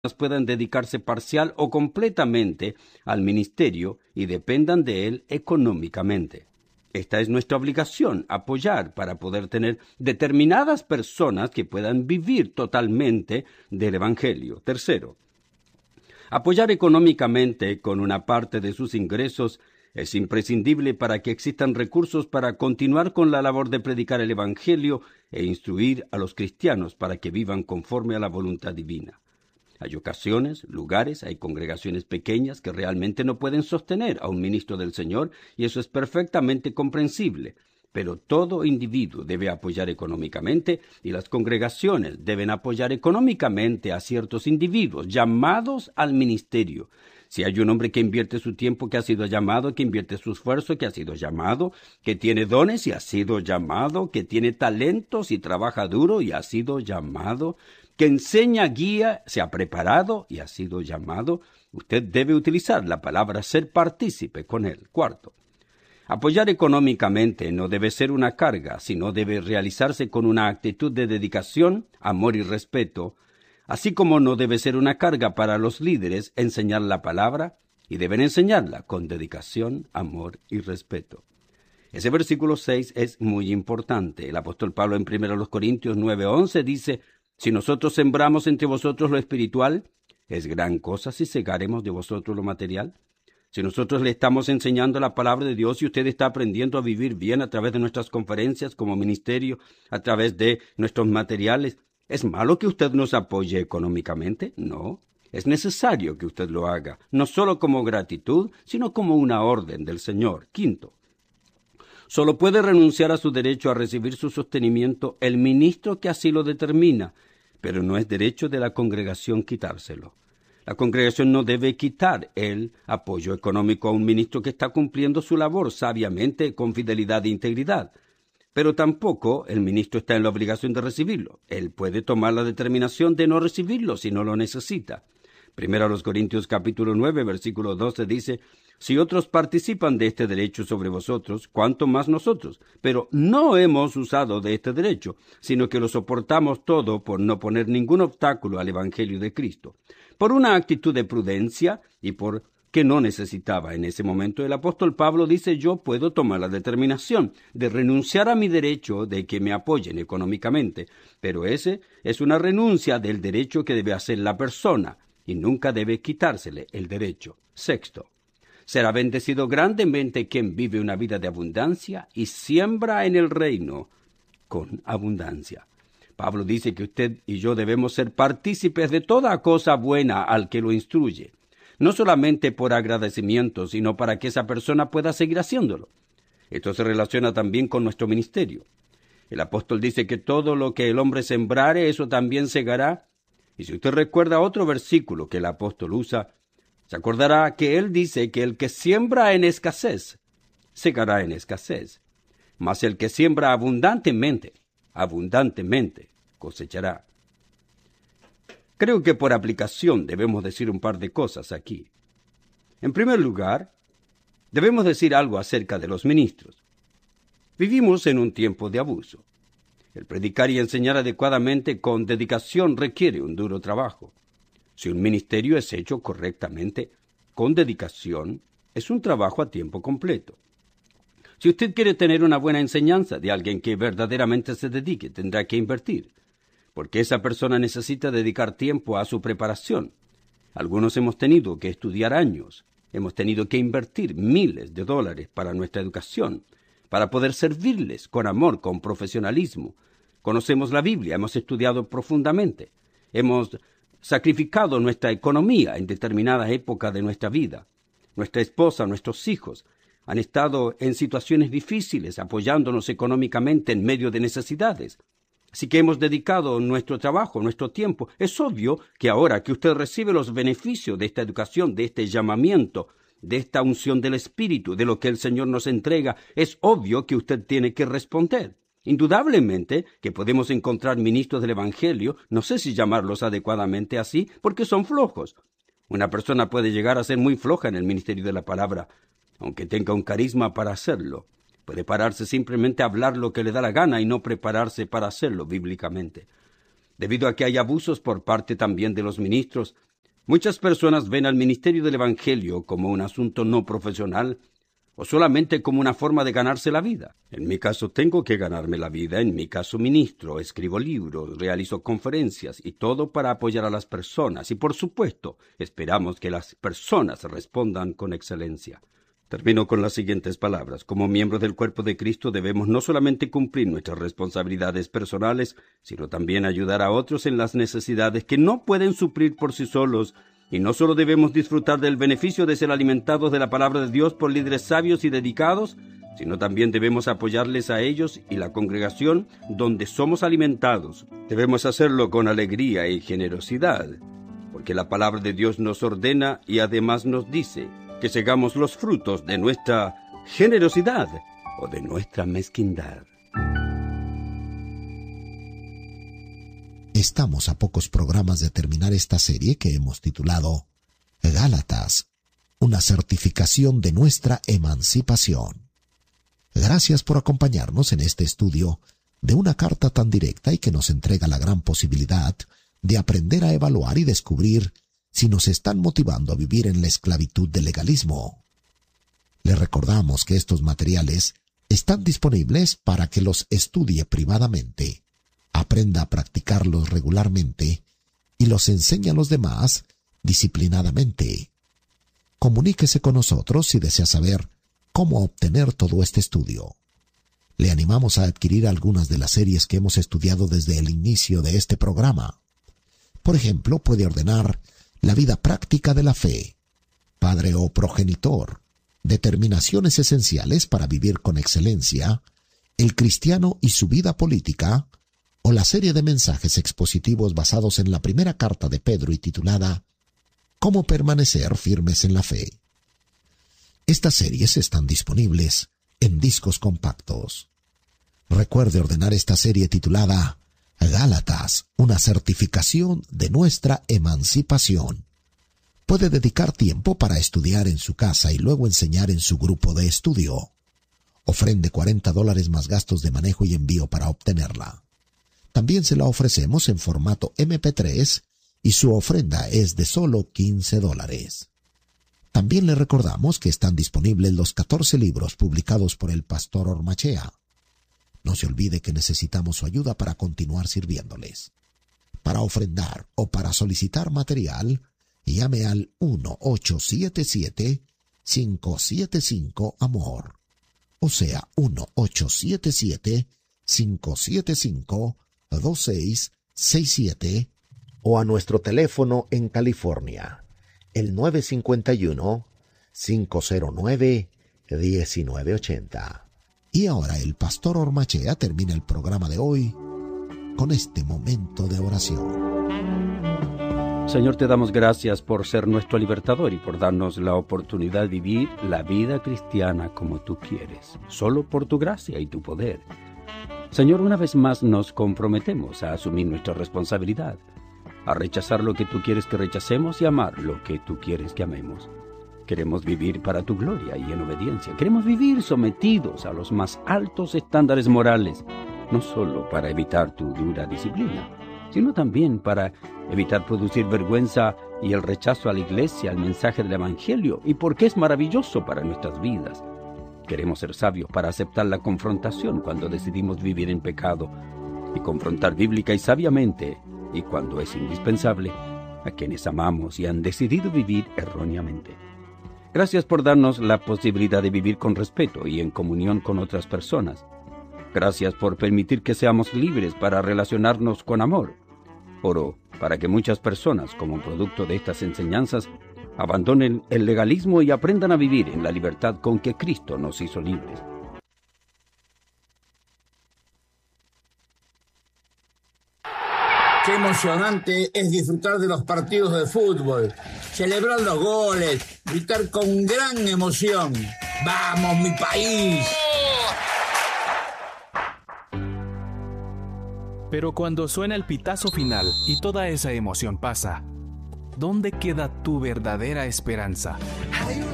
puedan dedicarse parcial o completamente al ministerio y dependan de él económicamente. Esta es nuestra obligación, apoyar para poder tener determinadas personas que puedan vivir totalmente del Evangelio. Tercero, apoyar económicamente con una parte de sus ingresos es imprescindible para que existan recursos para continuar con la labor de predicar el Evangelio e instruir a los cristianos para que vivan conforme a la voluntad divina. Hay ocasiones, lugares, hay congregaciones pequeñas que realmente no pueden sostener a un ministro del Señor y eso es perfectamente comprensible. Pero todo individuo debe apoyar económicamente y las congregaciones deben apoyar económicamente a ciertos individuos llamados al ministerio. Si hay un hombre que invierte su tiempo, que ha sido llamado, que invierte su esfuerzo, que ha sido llamado, que tiene dones y ha sido llamado, que tiene talentos y trabaja duro y ha sido llamado, que enseña, guía, se ha preparado y ha sido llamado, usted debe utilizar la palabra ser partícipe con él. Cuarto, apoyar económicamente no debe ser una carga, sino debe realizarse con una actitud de dedicación, amor y respeto, así como no debe ser una carga para los líderes enseñar la palabra, y deben enseñarla con dedicación, amor y respeto. Ese versículo 6 es muy importante. El apóstol Pablo en 1 Corintios 9:11 dice: si nosotros sembramos entre vosotros lo espiritual, ¿es gran cosa si segaremos de vosotros lo material? Si nosotros le estamos enseñando la palabra de Dios y usted está aprendiendo a vivir bien a través de nuestras conferencias como ministerio, a través de nuestros materiales, ¿es malo que usted nos apoye económicamente? No. Es necesario que usted lo haga, no solo como gratitud, sino como una orden del Señor. Quinto, solo puede renunciar a su derecho a recibir su sostenimiento el ministro que así lo determina, pero no es derecho de la congregación quitárselo. La congregación no debe quitar el apoyo económico a un ministro que está cumpliendo su labor sabiamente, con fidelidad e integridad. Pero tampoco el ministro está en la obligación de recibirlo. Él puede tomar la determinación de no recibirlo si no lo necesita. Primero a los Corintios capítulo 9, versículo 12 dice: si otros participan de este derecho sobre vosotros, ¿cuánto más nosotros? Pero no hemos usado de este derecho, sino que lo soportamos todo por no poner ningún obstáculo al Evangelio de Cristo. Por una actitud de prudencia y por que no necesitaba en ese momento, el apóstol Pablo dice: yo puedo tomar la determinación de renunciar a mi derecho de que me apoyen económicamente, pero ese es una renuncia del derecho que debe hacer la persona y nunca debe quitársele el derecho. Sexto, será bendecido grandemente quien vive una vida de abundancia y siembra en el reino con abundancia. Pablo dice que usted y yo debemos ser partícipes de toda cosa buena al que lo instruye, no solamente por agradecimiento, sino para que esa persona pueda seguir haciéndolo. Esto se relaciona también con nuestro ministerio. El apóstol dice que todo lo que el hombre sembrare, eso también segará. Y si usted recuerda otro versículo que el apóstol usa, se acordará que él dice que el que siembra en escasez, segará en escasez. Mas el que siembra abundantemente, cosechará. Creo que por aplicación debemos decir un par de cosas aquí. En primer lugar, debemos decir algo acerca de los ministros. Vivimos en un tiempo de abuso. El predicar y enseñar adecuadamente con dedicación requiere un duro trabajo. Si un ministerio es hecho correctamente, con dedicación, es un trabajo a tiempo completo. Si usted quiere tener una buena enseñanza de alguien que verdaderamente se dedique, tendrá que invertir, porque esa persona necesita dedicar tiempo a su preparación. Algunos hemos tenido que estudiar años, hemos tenido que invertir miles de dólares para nuestra educación, para poder servirles con amor, con profesionalismo. Conocemos la Biblia, hemos estudiado profundamente, hemos sacrificado nuestra economía en determinadas épocas de nuestra vida. Nuestra esposa, nuestros hijos han estado en situaciones difíciles, apoyándonos económicamente en medio de necesidades. Así que hemos dedicado nuestro trabajo, nuestro tiempo. Es obvio que ahora que usted recibe los beneficios de esta educación, de este llamamiento, de esta unción del Espíritu, de lo que el Señor nos entrega, es obvio que usted tiene que responder. Indudablemente que podemos encontrar ministros del Evangelio, no sé si llamarlos adecuadamente así, porque son flojos. Una persona puede llegar a ser muy floja en el ministerio de la palabra, aunque tenga un carisma para hacerlo. Puede pararse simplemente a hablar lo que le da la gana y no prepararse para hacerlo bíblicamente. Debido a que hay abusos por parte también de los ministros, Muchas personas ven al ministerio del Evangelio como un asunto no profesional o solamente como una forma de ganarse la vida. En mi caso tengo que ganarme la vida, en mi caso ministro, escribo libros, realizo conferencias y todo para apoyar a las personas y por supuesto esperamos que las personas respondan con excelencia. Termino con las siguientes palabras. Como miembros del cuerpo de Cristo debemos no solamente cumplir nuestras responsabilidades personales, sino también ayudar a otros en las necesidades que no pueden suplir por sí solos. Y no solo debemos disfrutar del beneficio de ser alimentados de la palabra de Dios por líderes sabios y dedicados, sino también debemos apoyarles a ellos y la congregación donde somos alimentados. Debemos hacerlo con alegría y generosidad, porque la palabra de Dios nos ordena y además nos dice que segamos los frutos de nuestra generosidad o de nuestra mezquindad. Estamos a pocos programas de terminar esta serie que hemos titulado Gálatas, una certificación de nuestra emancipación. Gracias por acompañarnos en este estudio de una carta tan directa y que nos entrega la gran posibilidad de aprender a evaluar y descubrir si nos están motivando a vivir en la esclavitud del legalismo. Le recordamos que estos materiales están disponibles para que los estudie privadamente, aprenda a practicarlos regularmente y los enseñe a los demás disciplinadamente. Comuníquese con nosotros si desea saber cómo obtener todo este estudio. Le animamos a adquirir algunas de las series que hemos estudiado desde el inicio de este programa. Por ejemplo, puede ordenar La vida práctica de la fe, Padre o progenitor, Determinaciones esenciales para vivir con excelencia, El cristiano y su vida política, o la serie de mensajes expositivos basados en la primera carta de Pedro y titulada Cómo permanecer firmes en la fe. Estas series están disponibles en discos compactos. Recuerde ordenar esta serie titulada Gálatas, una certificación de nuestra emancipación. Puede dedicar tiempo para estudiar en su casa y luego enseñar en su grupo de estudio. Ofrende $40 más gastos de manejo y envío para obtenerla. También se la ofrecemos en formato MP3 y su ofrenda es de solo $15. También le recordamos que están disponibles los 14 libros publicados por el pastor Ormachea. No se olvide que necesitamos su ayuda para continuar sirviéndoles. Para ofrendar o para solicitar material, llame al 1-877-575-AMOR. O sea, 1-877-575-2667 o a nuestro teléfono en California, el 951-509-1980. Y ahora el pastor Ormachea termina el programa de hoy con este momento de oración. Señor, te damos gracias por ser nuestro libertador y por darnos la oportunidad de vivir la vida cristiana como tú quieres, solo por tu gracia y tu poder. Señor, una vez más nos comprometemos a asumir nuestra responsabilidad, a rechazar lo que tú quieres que rechacemos y amar lo que tú quieres que amemos. Queremos vivir para tu gloria y en obediencia. Queremos vivir sometidos a los más altos estándares morales, no solo para evitar tu dura disciplina, sino también para evitar producir vergüenza y el rechazo a la iglesia, al mensaje del Evangelio, y porque es maravilloso para nuestras vidas. Queremos ser sabios para aceptar la confrontación cuando decidimos vivir en pecado y confrontar bíblica y sabiamente, y cuando es indispensable, a quienes amamos y han decidido vivir erróneamente. Gracias por darnos la posibilidad de vivir con respeto y en comunión con otras personas. Gracias por permitir que seamos libres para relacionarnos con amor. Oro para que muchas personas, como producto de estas enseñanzas, abandonen el legalismo y aprendan a vivir en la libertad con que Cristo nos hizo libres. Qué emocionante es disfrutar de los partidos de fútbol, celebrar los goles, gritar con gran emoción. ¡Vamos, mi país! Pero cuando suena el pitazo final y toda esa emoción pasa, ¿dónde queda tu verdadera esperanza?